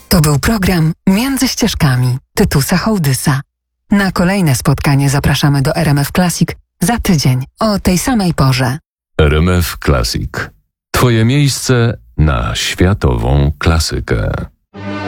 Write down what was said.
To był program Między ścieżkami Tytusa Hołdysa. Na kolejne spotkanie zapraszamy do RMF Classic za tydzień o tej samej porze. RMF Classic. Twoje miejsce na światową klasykę.